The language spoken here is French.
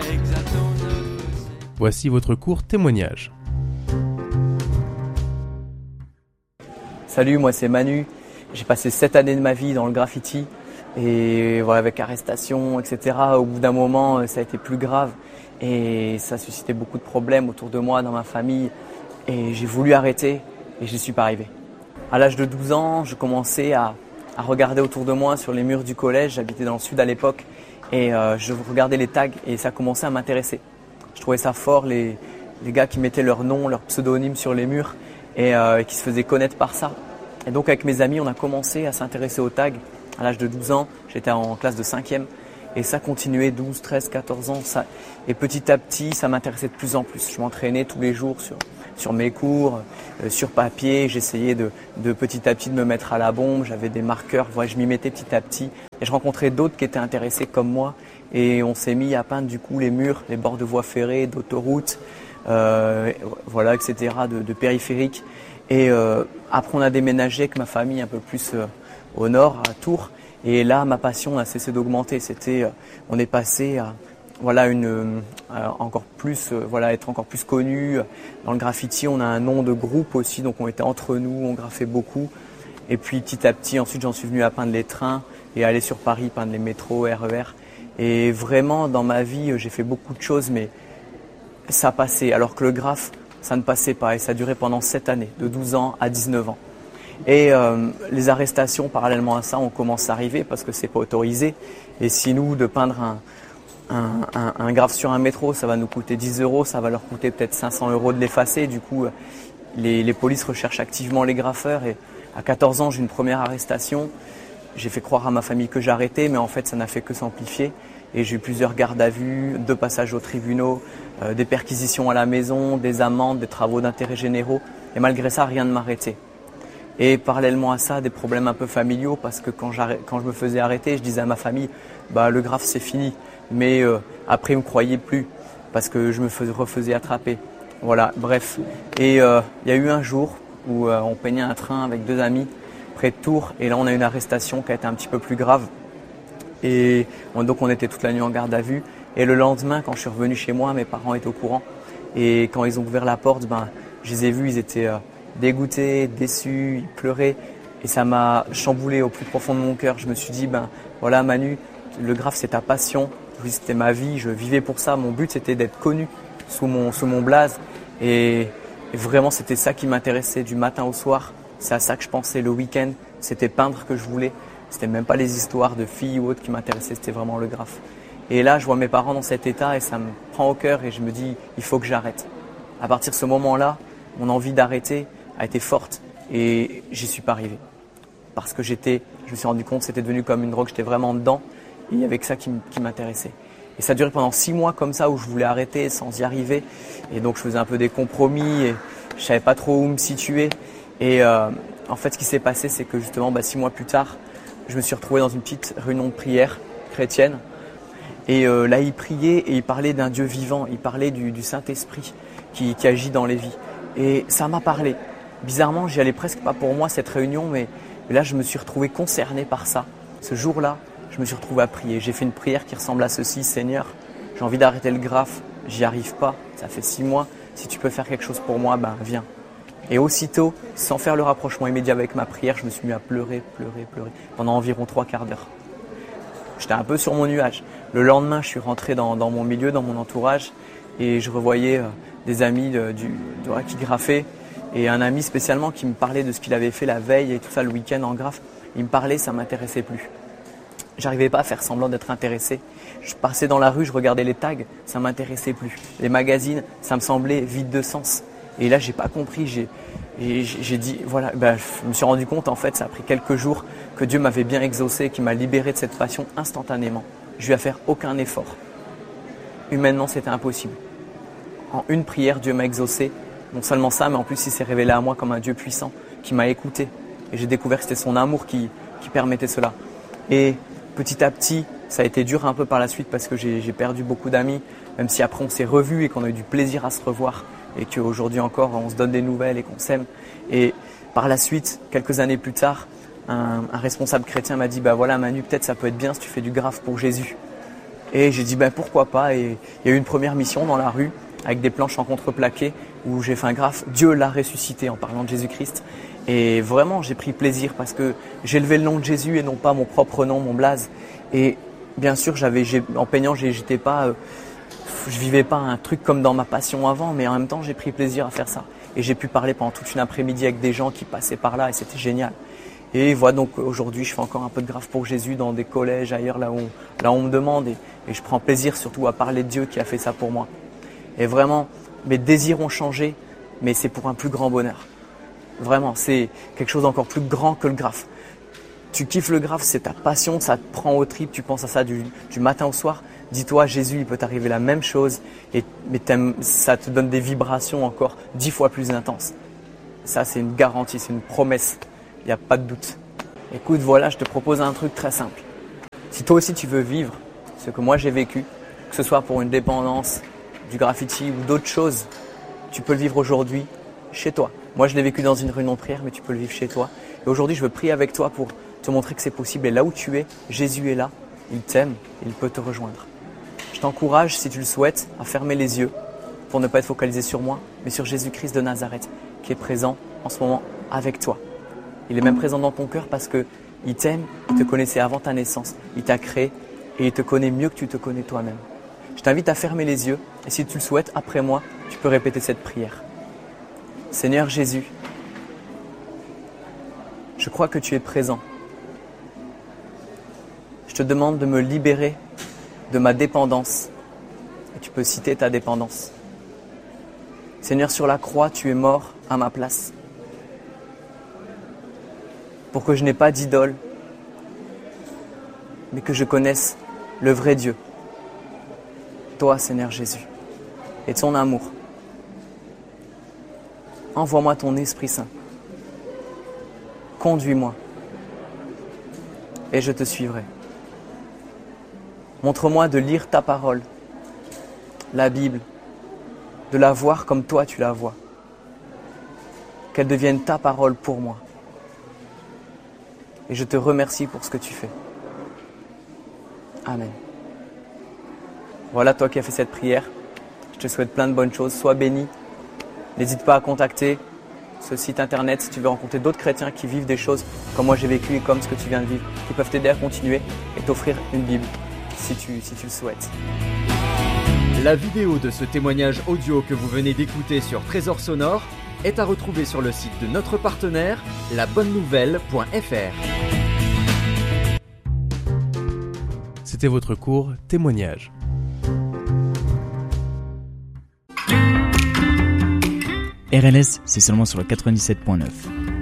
Voici votre court témoignage. Salut, moi c'est Manu. J'ai passé 7 années de ma vie dans le graffiti et voilà, avec arrestation, etc. Au bout d'un moment, ça a été plus grave et ça a suscité beaucoup de problèmes autour de moi, dans ma famille. Et j'ai voulu arrêter et je n'y suis pas arrivé. À l'âge de 12 ans, je commençais à regarder autour de moi sur les murs du collège. J'habitais dans le sud à l'époque et je regardais les tags et ça commençait à m'intéresser. Je trouvais ça fort, les gars qui mettaient leur nom, leur pseudonyme sur les murs et qui se faisaient connaître par ça. Et donc avec mes amis, on a commencé à s'intéresser aux tags. À l'âge de 12 ans, j'étais en classe de 5e et ça continuait 12, 13, 14 ans. Et petit à petit, ça m'intéressait de plus en plus. Je m'entraînais tous les jours sur mes cours, sur papier. J'essayais de petit à petit de me mettre à la bombe. J'avais des marqueurs, je m'y mettais petit à petit. Et je rencontrais d'autres qui étaient intéressés comme moi. Et on s'est mis à peindre du coup les murs, les bords de voies ferrées, d'autoroutes, etc., de périphériques. Et après, on a déménagé avec ma famille un peu plus au nord, à Tours. Et là, ma passion a cessé d'augmenter. On est passé à être encore plus connu. Dans le graffiti, on a un nom de groupe aussi, donc on était entre nous, on graffait beaucoup. Et puis petit à petit, ensuite, j'en suis venu à peindre les trains et aller sur Paris, peindre les métros, RER. Et vraiment, dans ma vie, j'ai fait beaucoup de choses, mais ça passait. Alors que le graphe, ça ne passait pas et ça a duré pendant 7 années, de 12 ans à 19 ans. Et les arrestations, parallèlement à ça, ont commencé à arriver parce que c'est pas autorisé. Et si nous, de peindre un graphe sur un métro, ça va nous coûter 10 €, ça va leur coûter peut-être 500 € de l'effacer. Du coup, les polices recherchent activement les graffeurs. Et à 14 ans, j'ai une première arrestation. J'ai fait croire à ma famille que j'arrêtais, mais en fait, ça n'a fait que s'amplifier. Et j'ai eu plusieurs gardes à vue, 2 passages aux tribunaux, des perquisitions à la maison, des amendes, des travaux d'intérêt généraux. Et malgré ça, rien ne m'arrêtait. Et parallèlement à ça, des problèmes un peu familiaux parce que quand je me faisais arrêter, je disais à ma famille, le graphe c'est fini. Mais après, ils ne me croyaient plus parce que je me refaisais attraper. Voilà, bref. Et il y a eu un jour où on peignait un train avec 2 amis près de Tours. Et là, on a eu une arrestation qui a été un petit peu plus grave. Et donc, on était toute la nuit en garde à vue. Et le lendemain, quand je suis revenu chez moi, mes parents étaient au courant. Et quand ils ont ouvert la porte, je les ai vus, ils étaient dégoûtés, déçus, ils pleuraient. Et ça m'a chamboulé au plus profond de mon cœur. Je me suis dit, voilà Manu, le graphe c'est ta passion. C'était ma vie, je vivais pour ça. Mon but c'était d'être connu sous mon blaze. Et vraiment c'était ça qui m'intéressait du matin au soir. C'est à ça que je pensais le week-end. C'était peindre que je voulais. C'était même pas les histoires de filles ou autres qui m'intéressaient, c'était vraiment le graphe. Et là, je vois mes parents dans cet état et ça me prend au cœur et je me dis, il faut que j'arrête. À partir de ce moment-là, mon envie d'arrêter a été forte et j'y suis pas arrivé. Parce que je me suis rendu compte que c'était devenu comme une drogue, j'étais vraiment dedans et il y avait que ça qui m'intéressait. Et ça a duré pendant 6 mois comme ça où je voulais arrêter sans y arriver. Et donc je faisais un peu des compromis et je savais pas trop où me situer. Et en fait, ce qui s'est passé, c'est que justement, 6 mois plus tard, je me suis retrouvé dans une petite réunion de prière chrétienne. Et là, il priait et il parlait d'un Dieu vivant. Il parlait du Saint-Esprit qui agit dans les vies. Et ça m'a parlé. Bizarrement, j'y allais presque pas pour moi, cette réunion, mais là, je me suis retrouvé concerné par ça. Ce jour-là, je me suis retrouvé à prier. J'ai fait une prière qui ressemble à ceci. Seigneur, j'ai envie d'arrêter le graphe. J'y arrive pas. Ça fait 6 mois. Si tu peux faire quelque chose pour moi, viens. Et aussitôt, sans faire le rapprochement immédiat avec ma prière, je me suis mis à pleurer pendant environ 3 quarts d'heure. J'étais un peu sur mon nuage. Le lendemain, je suis rentré dans mon milieu, dans mon entourage et je revoyais des amis qui graffaient et un ami spécialement qui me parlait de ce qu'il avait fait la veille et tout ça le week-end en graphe. Il me parlait, ça ne m'intéressait plus. J'arrivais pas à faire semblant d'être intéressé. Je passais dans la rue, je regardais les tags, ça ne m'intéressait plus. Les magazines, ça me semblait vide de sens. Et là, j'ai pas compris. J'ai dit, voilà, je me suis rendu compte, en fait, ça a pris quelques jours que Dieu m'avait bien exaucé, qu'il m'a libéré de cette passion instantanément. Je lui ai à faire aucun effort. Humainement, c'était impossible. En une prière, Dieu m'a exaucé. Non seulement ça, mais en plus, il s'est révélé à moi comme un Dieu puissant qui m'a écouté. Et j'ai découvert que c'était son amour qui permettait cela. Et petit à petit, ça a été dur un peu par la suite parce que j'ai perdu beaucoup d'amis, même si après on s'est revus et qu'on a eu du plaisir à se revoir. Et qu'aujourd'hui encore, on se donne des nouvelles et qu'on s'aime. Et par la suite, quelques années plus tard, un responsable chrétien m'a dit, voilà Manu, peut-être ça peut être bien si tu fais du graphe pour Jésus. Et j'ai dit pourquoi pas. Et il y a eu une première mission dans la rue avec des planches en contreplaqué où j'ai fait un graphe « Dieu l'a ressuscité » en parlant de Jésus-Christ. Et vraiment, j'ai pris plaisir parce que j'ai levé le nom de Jésus et non pas mon propre nom, mon blaze. Et bien sûr, en peignant, je vivais pas un truc comme dans ma passion avant, mais en même temps, j'ai pris plaisir à faire ça. Et j'ai pu parler pendant toute une après-midi avec des gens qui passaient par là et c'était génial. Et voilà, donc aujourd'hui, je fais encore un peu de graphe pour Jésus dans des collèges ailleurs, là où on me demande. Et je prends plaisir surtout à parler de Dieu qui a fait ça pour moi. Et vraiment, mes désirs ont changé, mais c'est pour un plus grand bonheur. Vraiment, c'est quelque chose d'encore plus grand que le graphe. Tu kiffes le graphe, c'est ta passion, ça te prend au trip, tu penses à ça du matin au soir. Dis-toi, Jésus, il peut t'arriver la même chose, mais ça te donne des vibrations encore 10 fois plus intenses. Ça, c'est une garantie, c'est une promesse, il n'y a pas de doute. Écoute, voilà, je te propose un truc très simple. Si toi aussi tu veux vivre ce que moi j'ai vécu, que ce soit pour une dépendance, du graffiti ou d'autres choses, tu peux le vivre aujourd'hui chez toi. Moi, je l'ai vécu dans une réunion de prière, mais tu peux le vivre chez toi. Et aujourd'hui, je veux prier avec toi pour te montrer que c'est possible. Et là où tu es, Jésus est là, il t'aime, il peut te rejoindre. Je t'encourage, si tu le souhaites, à fermer les yeux pour ne pas être focalisé sur moi, mais sur Jésus-Christ de Nazareth, qui est présent en ce moment avec toi. Il est même présent dans ton cœur parce qu'il t'aime, il te connaissait avant ta naissance, il t'a créé et il te connaît mieux que tu te connais toi-même. Je t'invite à fermer les yeux et si tu le souhaites, après moi, tu peux répéter cette prière. Seigneur Jésus, je crois que tu es présent. Je te demande de me libérer de ma dépendance. Et tu peux citer ta dépendance. Seigneur, sur la croix, tu es mort à ma place. Pour que je n'ai pas d'idole, mais que je connaisse le vrai Dieu. Toi, Seigneur Jésus, et ton amour. Envoie-moi ton Esprit Saint. Conduis-moi. Et je te suivrai. Montre-moi de lire ta parole, la Bible, de la voir comme toi tu la vois. Qu'elle devienne ta parole pour moi. Et je te remercie pour ce que tu fais. Amen. Voilà, toi qui as fait cette prière, je te souhaite plein de bonnes choses. Sois béni. N'hésite pas à contacter ce site internet si tu veux rencontrer d'autres chrétiens qui vivent des choses comme moi j'ai vécu et comme ce que tu viens de vivre, qui peuvent t'aider à continuer et t'offrir une Bible si tu le souhaites. La vidéo de ce témoignage audio que vous venez d'écouter sur Trésor Sonore est à retrouver sur le site de notre partenaire, labonnenouvelle.fr. C'était votre cours témoignage. RLS, c'est seulement sur le 97.9.